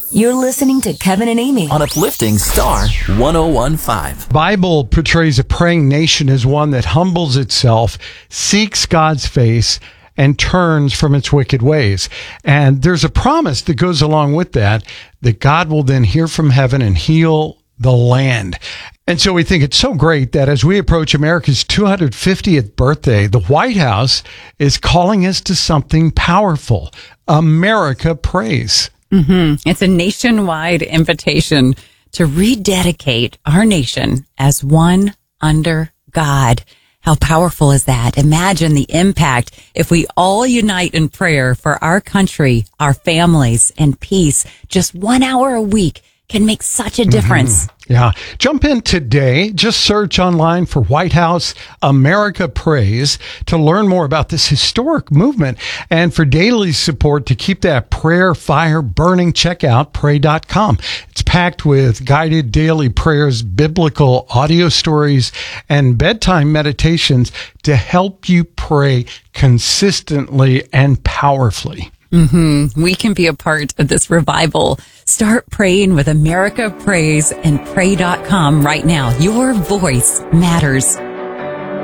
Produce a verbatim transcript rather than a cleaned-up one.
You're listening to Kevin and Amy on Uplifting Star one oh one point five. Bible portrays a praying nation as one that humbles itself, seeks God's face, and turns from its wicked ways. And there's a promise that goes along with that, that God will then hear from heaven and heal the land. And so we think it's so great that as we approach America's two hundred fiftieth birthday, the White House is calling us to something powerful. America Prays. Mm-hmm. It's a nationwide invitation to rededicate our nation as one under God. How powerful is that? Imagine the impact if we all unite in prayer for our country, our families, and peace. Just one hour a week can make such a difference. Mm-hmm. Yeah. Jump in today. Just search online for White House America Prays to learn more about this historic movement. And for daily support to keep that prayer fire burning, check out pray dot com. It's packed with guided daily prayers, biblical audio stories, and bedtime meditations to help you pray consistently and powerfully. Mm-hmm. We can be a part of this revival. Start praying with America Prays and pray dot com right now. Your voice matters.